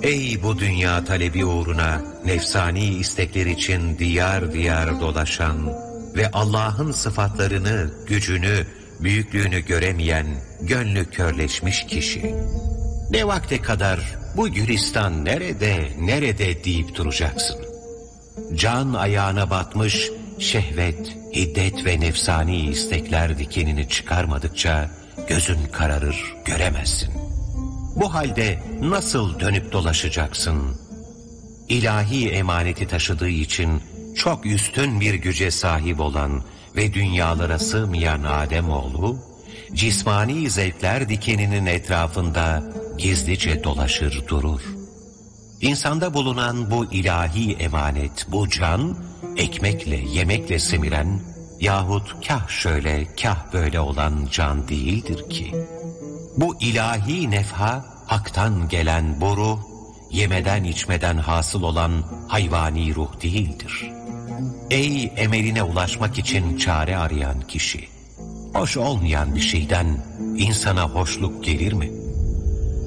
Ey bu dünya talebi uğruna nefsani istekler için diyar diyar dolaşan ve Allah'ın sıfatlarını, gücünü, büyüklüğünü göremeyen, gönlü körleşmiş kişi. Ne vakte kadar bu Gülistan nerede deyip duracaksın? Can ayağına batmış, şehvet, hiddet ve nefsani istekler dikenini çıkarmadıkça gözün kararır, göremezsin. Bu halde nasıl dönüp dolaşacaksın? İlahi emaneti taşıdığı için çok üstün bir güce sahip olan ve dünyalara sığmayan Ademoğlu, cismani zevkler dikeninin etrafında gizlice dolaşır durur. İnsanda bulunan bu ilahi emanet, bu can, ekmekle, yemekle semiren yahut kah şöyle, kah böyle olan can değildir ki. Bu ilahi nefha, haktan gelen bu ruh, yemeden içmeden hasıl olan hayvani ruh değildir. Ey emeline ulaşmak için çare arayan kişi! Hoş olmayan bir şeyden insana hoşluk gelir mi?